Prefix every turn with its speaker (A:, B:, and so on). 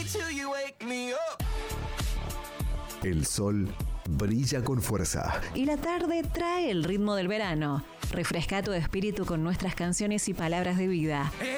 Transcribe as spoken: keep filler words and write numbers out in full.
A: El sol brilla con fuerza.
B: Y la tarde trae el ritmo del verano. Refresca tu espíritu con nuestras canciones y palabras de vida.